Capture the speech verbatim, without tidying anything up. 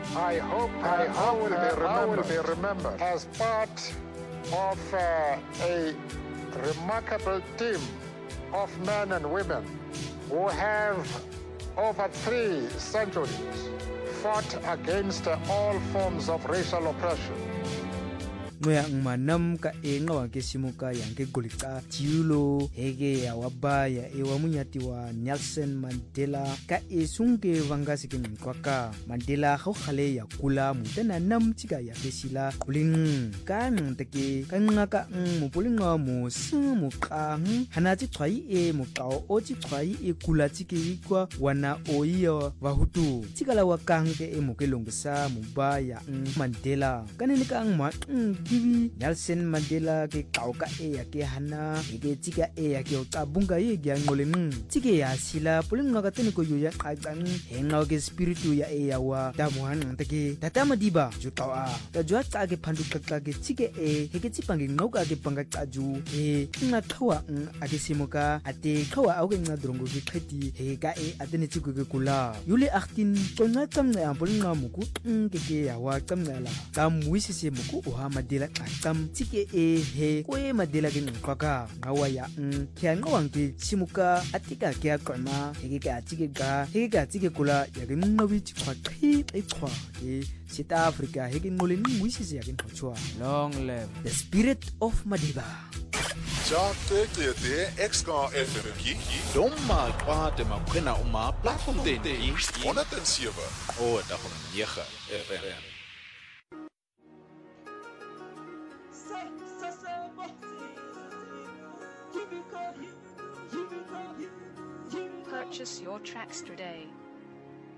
I hope I, I, will, be I will be remembered as part of uh, a remarkable team of men and women who have, over three centuries, fought against all forms of racial oppression. Ngoya ngmanam ka enga wa ke simuka yang ke golika tiulo hege ya wabaya e wa munyati wa Nelson Mandela ka esunge vangasi ke nkwaka Mandela go khale ya kula mutana nam tika ya besila kuling ka nteke ka ngaka mpulinga mo simu ka hanati tshwai e mokao o tsi tshwai e kula tike kwa wana oiya wa hutu tikala wa kange e mokelongsa mubaya Mandela kanene ka ngma Kiwi Nelson Mandela ke kauka e ya ke hana ke tika e ya ke tabunga ye ya ngoleng tike ya sila pulinga ka tene ko ya qaqang henga ke spiritu ya e ya wa tamuhan take tatama diba jutawa ta jwa tsa ke phandu qaqqa ke tike e ke tsipange ngoka ke panga qaju e nga thawa a ke simuka ate khawa a ke nga drongo ke kheti he ka e atene tsiko ke kula yule achtin tsona tsamna ya pulinga muku ke ke ya wa tsamnala tamwisi se muku o ha Mandela Tam tike e he kwe Mandela ke nqaka ngawa ya n kya ngawang ke simuka atika ke aqama he ke atike ga he ke atike kula ya ke nqawi tshwa qhi e tshwa ke South Africa he ke ngole ngwisise ya ke nqotshwa long live the spirit of Madiba. Ja te te te X-K F M ki domma kwate makwena uma platform te honderd en sewe o da van nege F M. Purchase your tracks today.